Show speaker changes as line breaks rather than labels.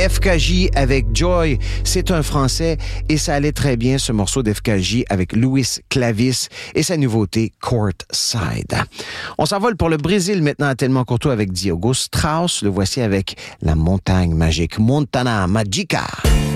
FKJ avec Joy, c'est un Français et ça allait très bien ce morceau d'FKJ avec Luis Clavis et sa nouveauté Courtside. On s'envole pour le Brésil maintenant à Tellement Courtois avec Diogo Strauss. Le voici avec La Montagne Magique, Montana Magica.